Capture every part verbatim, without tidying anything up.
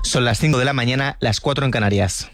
Son las cinco de la mañana, las cuatro en Canarias.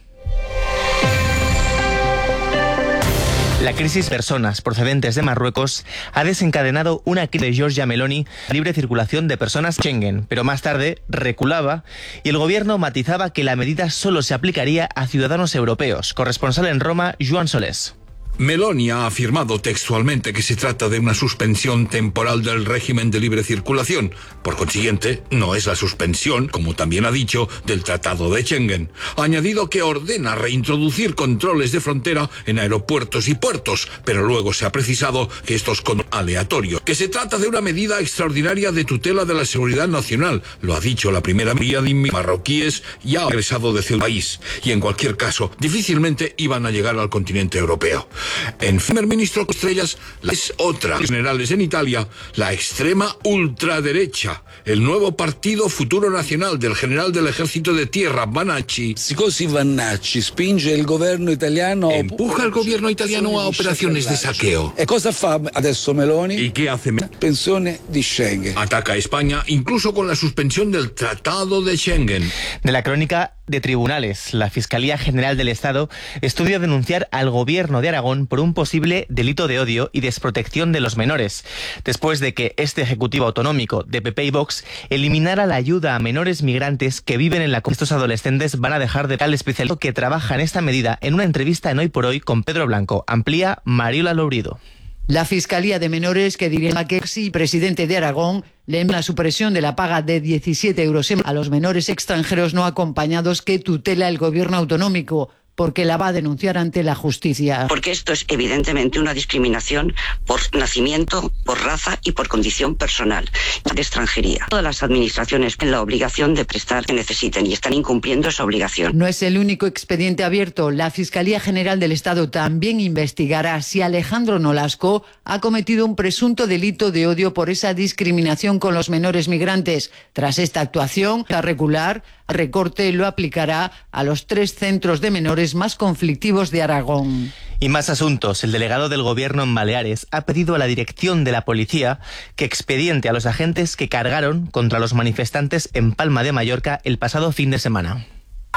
La crisis personas procedentes de Marruecos ha desencadenado una crisis de Giorgia Meloni a libre circulación de personas Schengen, pero más tarde reculaba y el gobierno matizaba que la medida solo se aplicaría a ciudadanos europeos. Corresponsal en Roma, Joan Solés. Meloni ha afirmado textualmente que se trata de una suspensión temporal del régimen de libre circulación. Por consiguiente, no es la suspensión, como también ha dicho, del Tratado de Schengen. Ha añadido que ordena reintroducir controles de frontera en aeropuertos y puertos, pero luego se ha precisado que estos son aleatorios. Que se trata de una medida extraordinaria de tutela de la seguridad nacional, lo ha dicho la primera mayoría de marroquíes ya ha regresado de su país. Y en cualquier caso, difícilmente iban a llegar al continente europeo. En primer ministro Estrellas, las otras generales en Italia, la extrema ultraderecha, el nuevo partido Futuro Nacional del general del ejército de tierra, Vanacci. Sicosi Vanacci spinge il governo italiano empuja al gobierno italiano a operaciones de saqueo. E cosa fa adesso Meloni? ¿Y qué hace? Pensione di Schengen. Ataca a España incluso con la suspensión del Tratado de Schengen. De la crónica de tribunales, la Fiscalía General del Estado estudia denunciar al gobierno de Aragón por un posible delito de odio y desprotección de los menores, después de que este Ejecutivo Autonómico de P P y Vox eliminara la ayuda a menores migrantes que viven en la comunidad. Estos adolescentes van a dejar de tal especialista que trabaja en esta medida en una entrevista en Hoy por Hoy con Pedro Blanco. Amplía Mariola Lourido. La Fiscalía de Menores, que dirige Maquexi, presidente de Aragón, lee la supresión de la paga de diecisiete euros a los menores extranjeros no acompañados que tutela el gobierno autonómico, porque la va a denunciar ante la justicia. Porque esto es evidentemente una discriminación por nacimiento, por raza y por condición personal de extranjería. Todas las administraciones tienen la obligación de prestar que necesiten y están incumpliendo esa obligación. No es el único expediente abierto. La Fiscalía General del Estado también investigará si Alejandro Nolasco ha cometido un presunto delito de odio por esa discriminación con los menores migrantes. Tras esta actuación, la regular recorte lo aplicará a los tres centros de menores más conflictivos de Aragón. Y más asuntos. El delegado del gobierno en Baleares ha pedido a la dirección de la policía que expediente a los agentes que cargaron contra los manifestantes en Palma de Mallorca el pasado fin de semana.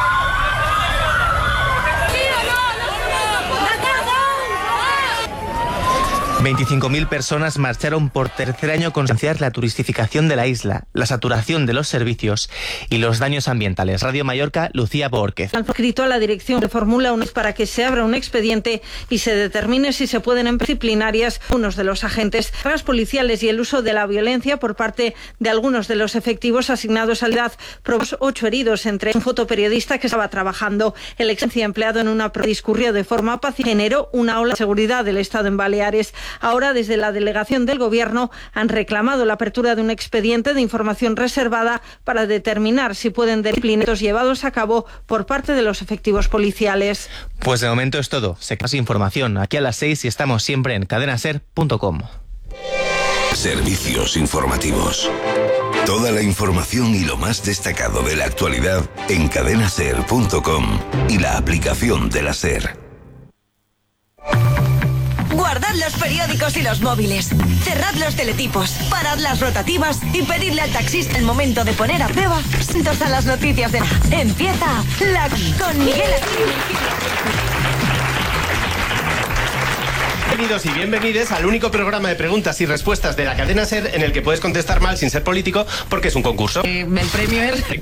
veinticinco mil personas marcharon por tercer año con la turistificación de la isla, la saturación de los servicios y los daños ambientales. Radio Mallorca, Lucía Borquez. Han escrito a la dirección de Fórmula uno para que se abra un expediente y se determine si se pueden emplear disciplinarias unos de los agentes, las policiales y el uso de la violencia por parte de algunos de los efectivos asignados a la edad. Provocó ocho heridos, entre un fotoperiodista que estaba trabajando. El ex empleado en una discurrió de forma pacífica, generó una ola de seguridad del Estado en Baleares. Ahora, desde la delegación del Gobierno, han reclamado la apertura de un expediente de información reservada para determinar si pueden disciplinarios llevados a cabo por parte de los efectivos policiales. Pues de momento es todo. Se pasa información aquí a las seis y estamos siempre en cadena ser punto com. Servicios informativos. Toda la información y lo más destacado de la actualidad en cadena ser punto com y la aplicación de la SER. Guardad los periódicos y los móviles. Cerrad los teletipos. Parad las rotativas y pedidle al taxista el momento de poner a prueba atentos a las noticias de la... Empieza la con Miguel. Bienvenidos y bienvenides al único programa de preguntas y respuestas de la cadena SER en el que puedes contestar mal sin ser político porque es un concurso. Eh, el premio es...